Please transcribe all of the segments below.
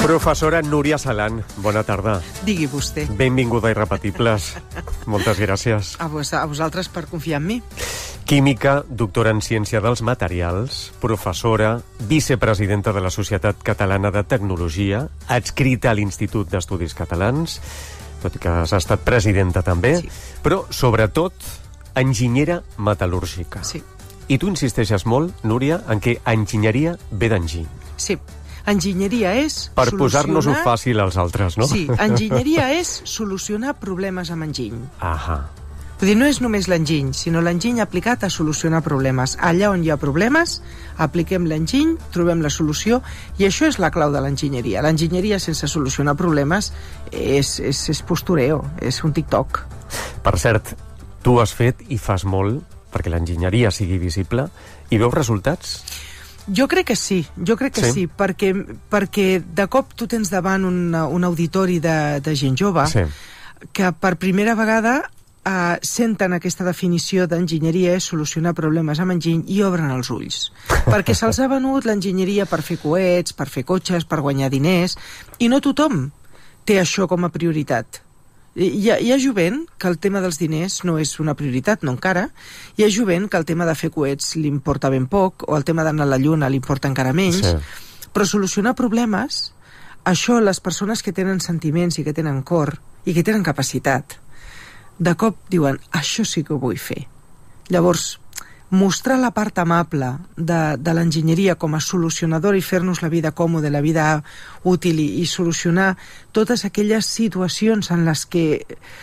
Professora Núria Salan, bona tarda. Digui vostè. Benvinguda a Irrepetibles. Moltes gràcies. A vosaltres per confiar en mi. Química, doctora en Ciència dels Materials, professora, vicepresidenta de la Societat Catalana de Tecnologia, adscrita a l'Institut d'Estudis Catalans, tot i que has estat presidenta també, Sí. però sobretot enginyera metal·lúrgica. Sí. I tu insisteixes molt, Núria, en què enginyeria ve d'enginy. Sí. Enginyeria és Per posar-nos-ho solucionar... fàcil als altres, no? Sí, enginyeria és solucionar problemes amb enginy. Ahà. Vull dir, no és només l'enginy, sinó l'enginy aplicat a solucionar problemes. Allà on hi ha problemes, apliquem l'enginy, trobem la solució, i això és la clau de l'enginyeria. L'enginyeria sense solucionar problemes és postureo, és un TikTok. Per cert, tu has fet i fas molt perquè l'enginyeria sigui visible i veus resultats? Jo crec que sí, sí, perquè de cop tu tens davant un auditori de gent jove que per primera vegada senten aquesta definició d'enginyeria és solucionar problemes amb enginy i obren els ulls. Perquè se'ls ha venut l'enginyeria per fer coets, per fer cotxes, per guanyar diners, i no tothom té això com a prioritat. Hi ha jovent que el tema dels diners no és una prioritat, no encara. Hi ha jovent que el tema de fer coets li importa ben poc, o el tema d'anar a la lluna li importa encara menys. Sí. Però solucionar problemes, això les persones que tenen sentiments i que tenen cor i que tenen capacitat, de cop diuen, això sí que ho vull fer. Llavors, mostrar la part amable de l'enginyeria com a solucionadora i fer-nos la vida còmoda, la vida útil i solucionar totes aquelles situacions en les que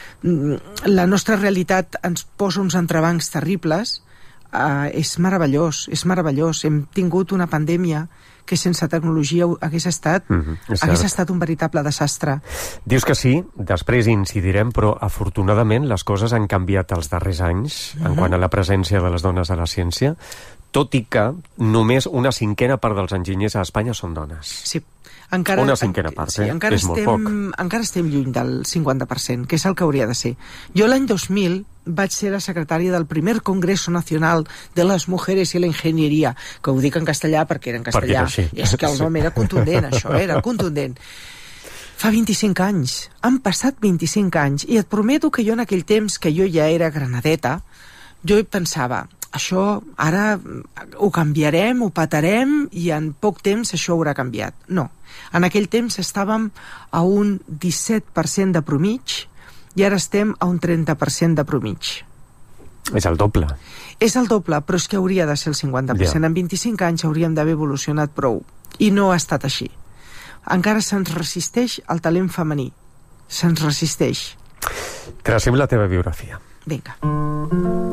la nostra realitat ens posa uns entrebancs terribles, és meravellós, és meravellós. Hem tingut una pandèmia que sense tecnologia hagués estat un veritable desastre. Dius que sí, després incidirem, però afortunadament les coses han canviat els darrers anys en quant a la presència de les dones a la ciència, tot i que només una cinquena part dels enginyers a Espanya són dones. Sí. Una cinquena part, és molt poc. Encara estem lluny del 50%, que és el que hauria de ser. Jo l'any 2000 vaig ser la secretària del primer Congreso Nacional de les Mujeres i la Ingenieria, que ho dic en castellà perquè era en castellà. És que el nom era contundent, això, era contundent. Fa 25 anys, han passat 25 anys, i et prometo que jo en aquell temps, que jo ja era granadeta, jo pensava, això ara ho canviarem, ho patarem i en poc temps això haurà canviat. No. En aquell temps estàvem a un 17% de promig i ara estem a un 30% de promig. És el doble. És el doble, però és que hauria de ser el 50%. Ja. En 25 anys hauríem d'haver evolucionat prou. I no ha estat així. Encara se'ns resisteix el talent femení. Se'ns resisteix. Tracem la teva biografia. Vinga.